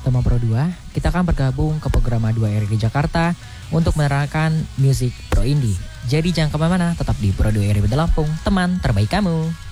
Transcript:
teman Pro 2, kita akan bergabung ke program A2 RRI Jakarta untuk menerangkan musik Pro Indie. Jadi jangan kemana-mana, tetap di Pro 2 RRI Lampung, teman terbaik kamu.